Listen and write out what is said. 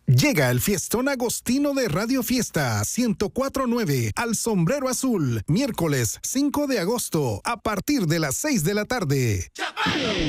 Llega el fiestón agostino de Radio Fiesta 104.9 al Sombrero Azul, miércoles 5 de agosto, a partir de las 6 de la tarde.